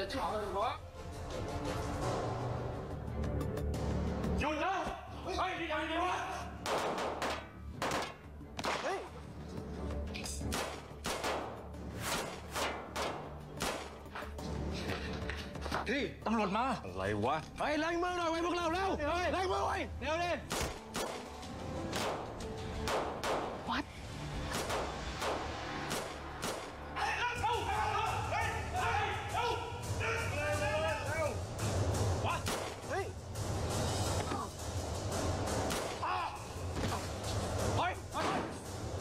吵什么？有人！哎，你讲你话。哎。พี่ตำรวจมาอะไรวะไปล้างมือหน่อยไว้พวกเราเร็วล้างมือไว้เร็วดิ